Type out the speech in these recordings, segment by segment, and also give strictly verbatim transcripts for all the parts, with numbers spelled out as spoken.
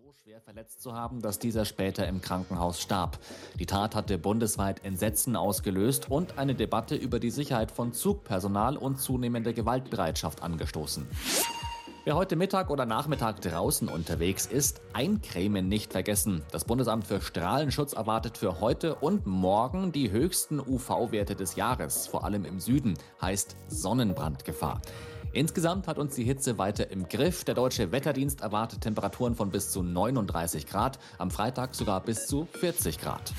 so schwer verletzt zu haben, dass dieser später im Krankenhaus starb. Die Tat hatte bundesweit Entsetzen ausgelöst und eine Debatte über die Sicherheit von Zugpersonal und zunehmende Gewaltbereitschaft angestoßen. Wer heute Mittag oder Nachmittag draußen unterwegs ist, eincremen nicht vergessen. Das Bundesamt für Strahlenschutz erwartet für heute und morgen die höchsten U V-Werte des Jahres, vor allem im Süden, heißt Sonnenbrandgefahr. Insgesamt hat uns die Hitze weiter im Griff. Der Deutsche Wetterdienst erwartet Temperaturen von bis zu neununddreißig Grad, am Freitag sogar bis zu vierzig Grad.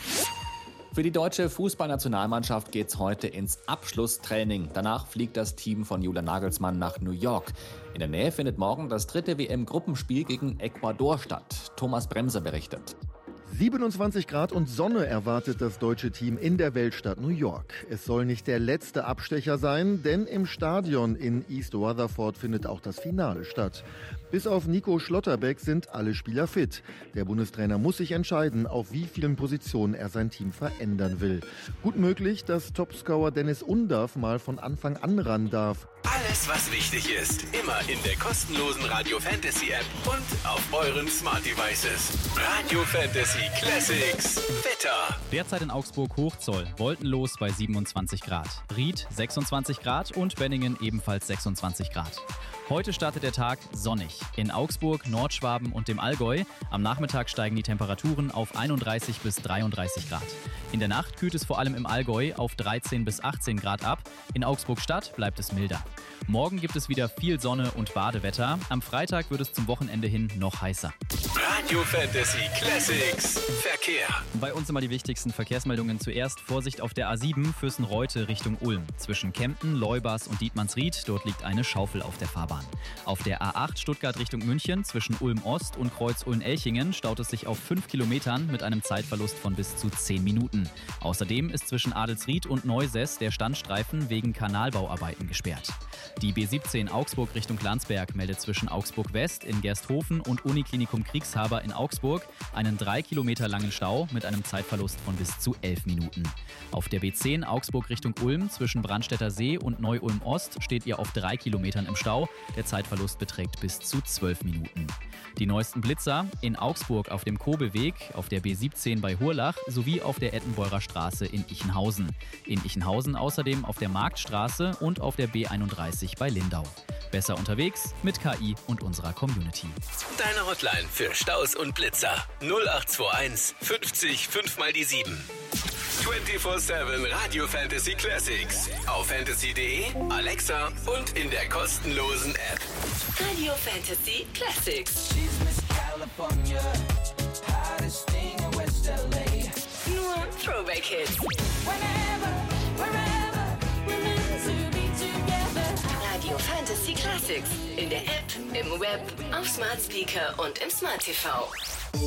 Für die deutsche Fußballnationalmannschaft geht's heute ins Abschlusstraining. Danach fliegt das Team von Julian Nagelsmann nach New York. In der Nähe findet morgen das dritte W M-Gruppenspiel gegen Ecuador statt. Thomas Bremser berichtet. siebenundzwanzig Grad und Sonne erwartet das deutsche Team in der Weltstadt New York. Es soll nicht der letzte Abstecher sein, denn im Stadion in East Rutherford findet auch das Finale statt. Bis auf Nico Schlotterbeck sind alle Spieler fit. Der Bundestrainer muss sich entscheiden, auf wie vielen Positionen er sein Team verändern will. Gut möglich, dass Topscorer Dennis Undaff mal von Anfang an ran darf. Alles, was wichtig ist, immer in der kostenlosen Radio Fantasy App und auf euren Smart Devices. Radio Fantasy Classics Wetter. Derzeit in Augsburg Hochzoll, wolkenlos bei siebenundzwanzig Grad. Ried sechsundzwanzig Grad und Benningen ebenfalls sechsundzwanzig Grad. Heute startet der Tag sonnig. In Augsburg, Nordschwaben und dem Allgäu. Am Nachmittag steigen die Temperaturen auf einunddreißig bis dreiunddreißig Grad. In der Nacht kühlt es vor allem im Allgäu auf dreizehn bis achtzehn Grad ab. In Augsburg-Stadt bleibt es milder. Morgen gibt es wieder viel Sonne und Badewetter. Am Freitag wird es zum Wochenende hin noch heißer. Radio Fantasy Classics Verkehr. Bei uns immer die wichtigsten Verkehrsmeldungen zuerst. Vorsicht auf der A sieben Fürstenreute Richtung Ulm. Zwischen Kempten, Leubas und Dietmannsried, dort liegt eine Schaufel auf der Fahrbahn. Auf der A acht Stuttgart Richtung München zwischen Ulm Ost und Kreuz Ulm-Elchingen staut es sich auf fünf Kilometern mit einem Zeitverlust von bis zu zehn Minuten. Außerdem ist zwischen Adelsried und Neusess der Standstreifen wegen Kanalbauarbeiten gesperrt. Die B siebzehn Augsburg Richtung Landsberg meldet zwischen Augsburg West in Gersthofen und Uniklinikum Kriegshaber in Augsburg einen drei Kilometer langen Stau mit einem Zeitverlust von bis zu elf Minuten. Auf der B zehn Augsburg Richtung Ulm zwischen Brandstätter See und Neu-Ulm Ost steht ihr auf drei Kilometern im Stau. Der Zeitverlust beträgt bis zu zwölf Minuten. Die neuesten Blitzer in Augsburg auf dem Kobelweg, auf der B siebzehn bei Hurlach sowie auf der Ettenbeurer Straße in Ichenhausen. In Ichenhausen außerdem auf der Marktstraße und auf der B einunddreißig bei Lindau. Besser unterwegs mit K I und unserer Community. Deine Hotline für Staus und Blitzer null acht zwei eins fünfzig fünf mal die sieben. vierundzwanzig sieben Radio Fantasy Classics auf fantasy punkt de, Alexa und in der kostenlosen App. Radio Fantasy Classics. Nur Throwback-Hits. Radio Fantasy Classics. In der App, im Web, auf Smart Speaker und im Smart T V.